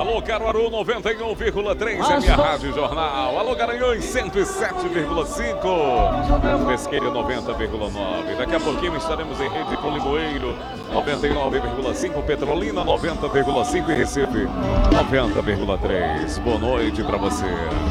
Alô, Caruaru 91,3 é minha Rádio Jornal. Alô, Garanhuns 107,5. Pesqueira 90,9. Daqui a pouquinho estaremos em rede com Limoeiro 99,5. Petrolina 90,5 e Recife 90,3. Boa noite pra você.